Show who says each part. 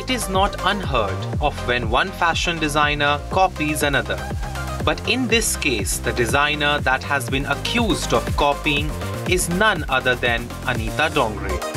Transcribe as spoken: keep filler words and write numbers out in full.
Speaker 1: it is not unheard of when one fashion designer copies another. But in this case, the designer that has been accused of copying is none other than Anita Dongre.